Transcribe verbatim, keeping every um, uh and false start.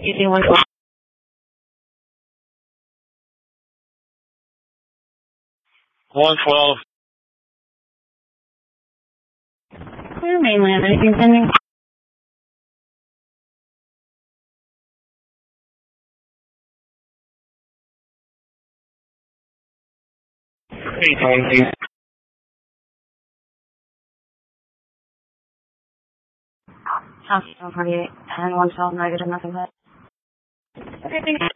Easy one twelve. one twelve. Clear mainland. Anything pending? eight twenty. House one forty-eight and one twelve negative, nothing but. Okay, thanks.